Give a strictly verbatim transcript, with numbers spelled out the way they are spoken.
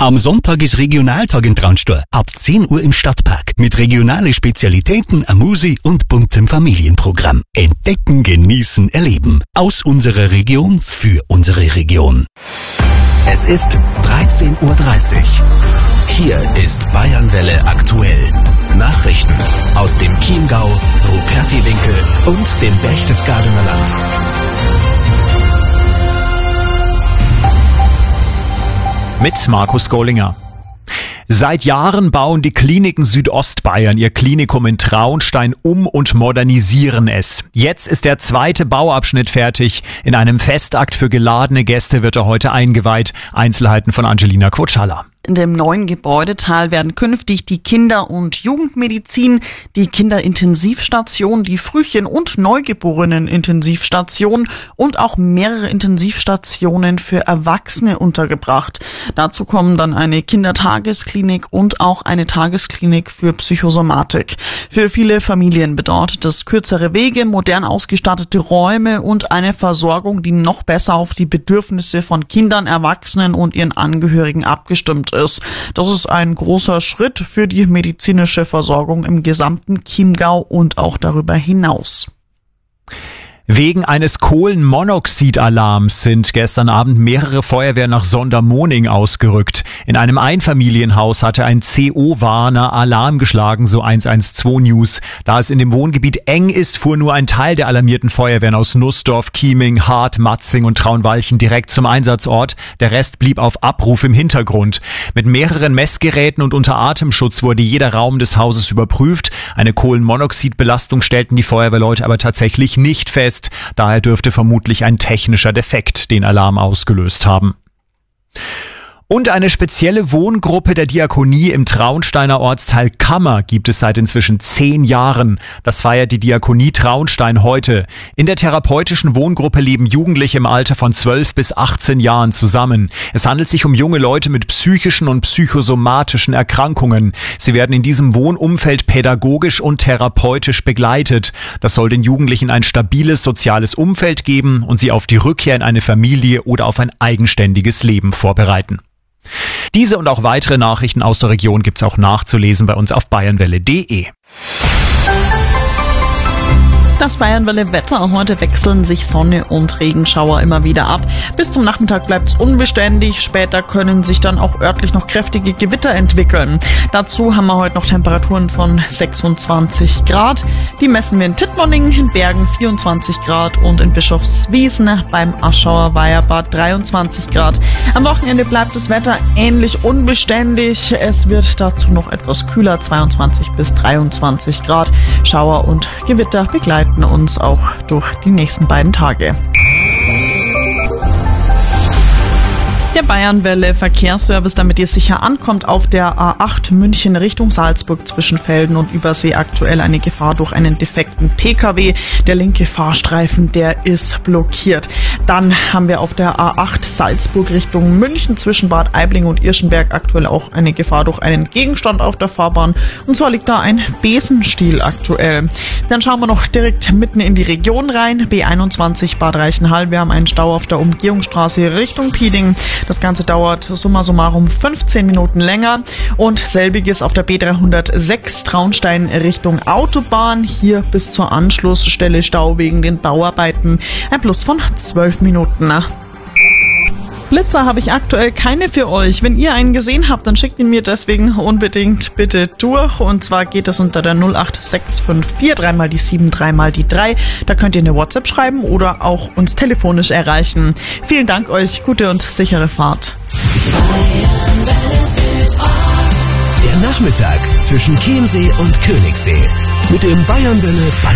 Am Sonntag ist Regionaltag in Traunstein. Ab zehn Uhr im Stadtpark. Mit regionalen Spezialitäten, a Musi und buntem Familienprogramm. Entdecken, genießen, erleben. Aus unserer Region für unsere Region. Es ist dreizehn Uhr dreißig. Hier ist Bayernwelle aktuell. Nachrichten aus dem Chiemgau, Rupertiwinkel und dem Berchtesgadener Land. Mit Markus Gollinger. Seit Jahren bauen die Kliniken Südostbayern ihr Klinikum in Traunstein um und modernisieren es. Jetzt ist der zweite Bauabschnitt fertig. In einem Festakt für geladene Gäste wird er heute eingeweiht. Einzelheiten von Angelina Kutschalla. In dem neuen Gebäudeteil werden künftig die Kinder- und Jugendmedizin, die Kinderintensivstation, die Frühchen- und Neugeborenen-Intensivstation und auch mehrere Intensivstationen für Erwachsene untergebracht. Dazu kommen dann eine Kindertagesklinik und auch eine Tagesklinik für Psychosomatik. Für viele Familien bedeutet das kürzere Wege, modern ausgestattete Räume und eine Versorgung, die noch besser auf die Bedürfnisse von Kindern, Erwachsenen und ihren Angehörigen abgestimmt ist. Ist. Das ist ein großer Schritt für die medizinische Versorgung im gesamten Chiemgau und auch darüber hinaus. Wegen eines Kohlenmonoxidalarms sind gestern Abend mehrere Feuerwehren nach Sondermoning ausgerückt. In einem Einfamilienhaus hatte ein C O-Warner Alarm geschlagen, so eins eins zwei News. Da es in dem Wohngebiet eng ist, fuhr nur ein Teil der alarmierten Feuerwehren aus Nussdorf, Chieming, Hart, Matzing und Traunwalchen direkt zum Einsatzort. Der Rest blieb auf Abruf im Hintergrund. Mit mehreren Messgeräten und unter Atemschutz wurde jeder Raum des Hauses überprüft. Eine Kohlenmonoxidbelastung stellten die Feuerwehrleute aber tatsächlich nicht fest. Daher dürfte vermutlich ein technischer Defekt den Alarm ausgelöst haben. Und eine spezielle Wohngruppe der Diakonie im Traunsteiner Ortsteil Kammer gibt es seit inzwischen zehn Jahren. Das feiert die Diakonie Traunstein heute. In der therapeutischen Wohngruppe leben Jugendliche im Alter von zwölf bis achtzehn Jahren zusammen. Es handelt sich um junge Leute mit psychischen und psychosomatischen Erkrankungen. Sie werden in diesem Wohnumfeld pädagogisch und therapeutisch begleitet. Das soll den Jugendlichen ein stabiles soziales Umfeld geben und sie auf die Rückkehr in eine Familie oder auf ein eigenständiges Leben vorbereiten. Diese und auch weitere Nachrichten aus der Region gibt's auch nachzulesen bei uns auf bayernwelle punkt de. Das Bayernwelle-Wetter. Heute wechseln sich Sonne und Regenschauer immer wieder ab. Bis zum Nachmittag bleibt's unbeständig. Später können sich dann auch örtlich noch kräftige Gewitter entwickeln. Dazu haben wir heute noch Temperaturen von sechsundzwanzig Grad. Die messen wir in Tittmoning, in Bergen vierundzwanzig Grad und in Bischofswiesen beim Aschauer Weiherbad dreiundzwanzig Grad. Am Wochenende bleibt das Wetter ähnlich unbeständig. Es wird dazu noch etwas kühler, zweiundzwanzig bis dreiundzwanzig Grad. Schauer und Gewitter begleiten uns auch durch die nächsten beiden Tage. Der Bayernwelle Verkehrsservice, damit ihr sicher ankommt auf der A acht München Richtung Salzburg zwischen Velden und Übersee. Aktuell eine Gefahr durch einen defekten P K W. Der linke Fahrstreifen, der ist blockiert. Dann haben wir auf der A acht Salzburg Richtung München zwischen Bad Aibling und Irschenberg aktuell auch eine Gefahr durch einen Gegenstand auf der Fahrbahn. Und zwar liegt da ein Besenstiel aktuell. Dann schauen wir noch direkt mitten in die Region rein. B einundzwanzig Bad Reichenhall. Wir haben einen Stau auf der Umgehungsstraße Richtung Pieding. Das Ganze dauert summa summarum fünfzehn Minuten länger. Und selbiges auf der B dreihundertsechs Traunstein Richtung Autobahn. Hier bis zur Anschlussstelle Stau wegen den Bauarbeiten. Ein Plus von zwölf Minuten. Blitzer habe ich aktuell keine für euch. Wenn ihr einen gesehen habt, dann schickt ihn mir deswegen unbedingt bitte durch. Und zwar geht das unter der null acht sechs fünf vier, dreimal die sieben, dreimal die drei. Da könnt ihr eine WhatsApp schreiben oder auch uns telefonisch erreichen. Vielen Dank euch, gute und sichere Fahrt. Der Nachmittag zwischen Chiemsee und Königssee mit dem Bayernwelle Bayern